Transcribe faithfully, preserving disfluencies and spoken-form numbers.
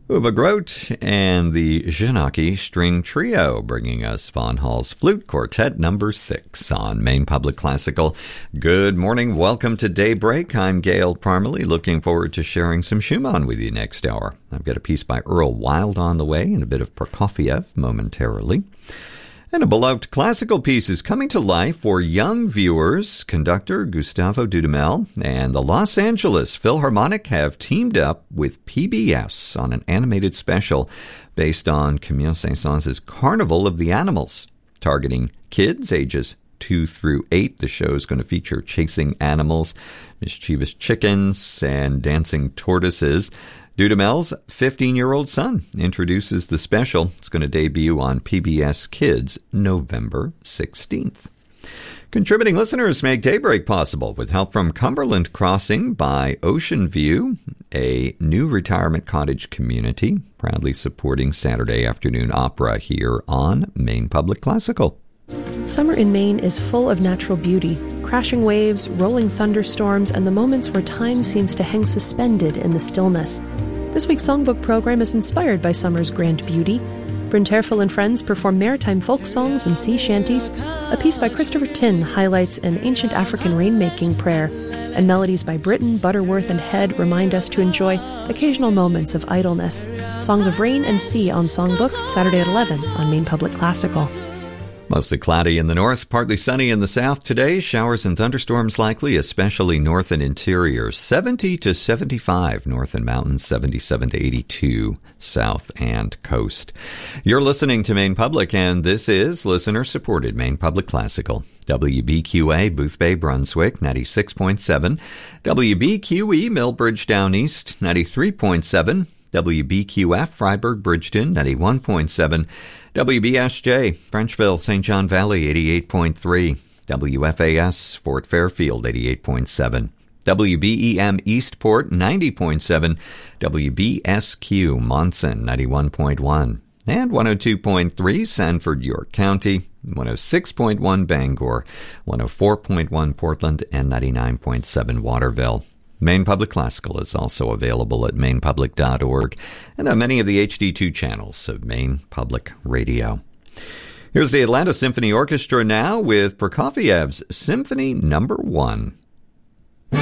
Uwe Groth and the Janaki String Trio, bringing us Von Hall's Flute Quartet number six on Maine Public Classical. Good morning. Welcome to Daybreak. I'm Gail Parmalee, looking forward to sharing some Schumann with you next hour. I've got a piece by Earl Wild on the way and a bit of Prokofiev momentarily. And a beloved classical piece is coming to life for young viewers. Conductor Gustavo Dudamel and the Los Angeles Philharmonic have teamed up with P B S on an animated special based on Camille Saint-Saëns' Carnival of the Animals, targeting kids ages two through eight. The show is going to feature chasing animals, mischievous chickens, and dancing tortoises. Dudamel's fifteen-year-old son introduces the special. It's going to debut on P B S Kids November sixteenth. Contributing listeners make Daybreak possible with help from Cumberland Crossing by Ocean View, a new retirement cottage community, proudly supporting Saturday afternoon opera here on Maine Public Classical. Summer in Maine is full of natural beauty, crashing waves, rolling thunderstorms, and the moments where time seems to hang suspended in the stillness. This week's songbook program is inspired by summer's grand beauty. Bryn Terfel and friends perform maritime folk songs and sea shanties. A piece by Christopher Tin highlights an ancient African rainmaking prayer, and melodies by Britton, Butterworth, and Head remind us to enjoy occasional moments of idleness. Songs of Rain and Sea on Songbook, Saturday at eleven on Maine Public Classical. Mostly cloudy in the north, partly sunny in the south today. Showers and thunderstorms likely, especially north and interior. seventy to seventy-five north and mountains, seventy-seven to eighty-two south and coast. You're listening to Maine Public, and this is listener-supported Maine Public Classical. W B Q A, Boothbay, Brunswick, ninety-six point seven. W B Q E, Millbridge Down East, ninety-three point seven. W B Q F, Freiburg, Bridgeton, ninety-one point seven. W B S J, Frenchville, Saint John Valley, eighty-eight point three. W F A S, Fort Fairfield, eighty-eight point seven. W B E M, Eastport, ninety point seven. W B S Q, Monson, ninety-one point one. And one oh two point three, Sanford, York County, one oh six point one, Bangor, one oh four point one, Portland, and ninety-nine point seven, Waterville. Maine Public Classical is also available at maine public dot org and on many of the H D two channels of Maine Public Radio. Here's the Atlanta Symphony Orchestra now with Prokofiev's Symphony Number One.